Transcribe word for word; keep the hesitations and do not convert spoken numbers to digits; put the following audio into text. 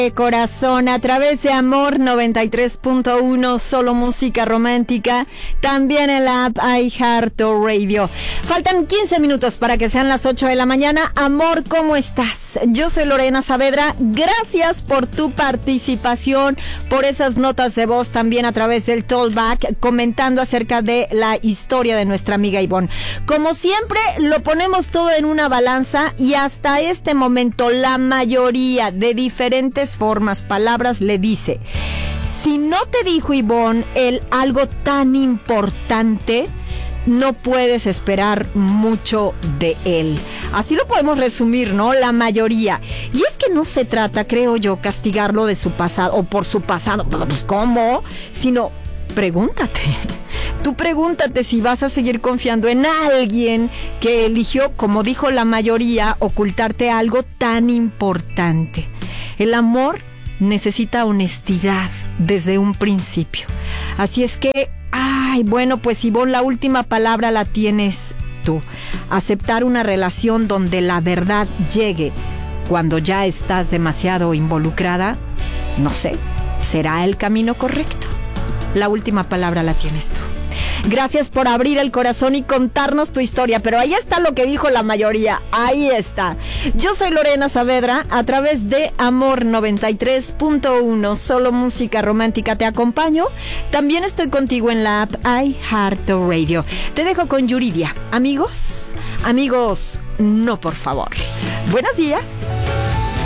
Corazón a través de Amor noventa y tres punto uno, solo música romántica, también en la app iHeartRadio. Faltan quince minutos para que sean las ocho de la mañana. Amor, ¿cómo estás? Yo soy Lorena Saavedra. Gracias por tu participación, por esas notas de voz también a través del Tollback, comentando acerca de la historia de nuestra amiga Ivonne. Como siempre, lo ponemos todo en una balanza y hasta este momento la mayoría de diferentes formas, palabras, le dice: si no te dijo Ivonne el algo tan importante, no puedes esperar mucho de él. Así lo podemos resumir, ¿no? La mayoría. Y es que no se trata, creo yo, castigarlo de su pasado o por su pasado, pues ¿cómo? Sino pregúntate. Tú pregúntate si vas a seguir confiando en alguien que eligió, como dijo la mayoría, ocultarte algo tan importante. El amor necesita honestidad desde un principio. Así es que, ay, bueno, pues Ivonne, la última palabra la tienes tú. Aceptar una relación donde la verdad llegue cuando ya estás demasiado involucrada, no sé, ¿será el camino correcto? La última palabra la tienes tú. Gracias por abrir el corazón y contarnos tu historia, pero ahí está lo que dijo la mayoría, ahí está. Yo soy Lorena Saavedra, a través de Amor noventa y tres punto uno, solo música romántica te acompaño. También estoy contigo en la app iHeartRadio. Te dejo con Yuridia. Amigos, amigos, no, por favor. Buenos días.